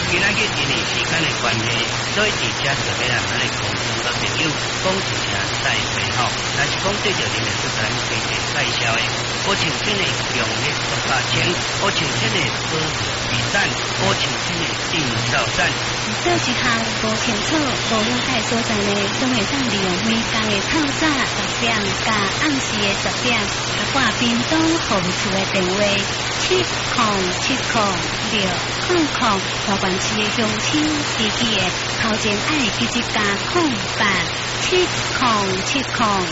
今仔日因为时间的关系，所以伫遮就要让咱的空中的朋友讲一声再会吼。若是讲对着你们做咱推荐介绍的，我请天的强烈出发前，我请天的歌比赞，我请天的定少赞。 做一项无清楚、无了解所在呢，拢会当利用每天的透早10点加暗时的10点，来挂屏东服务处的电话7070600，花冠市的乡亲司机的头前爱记一加087070。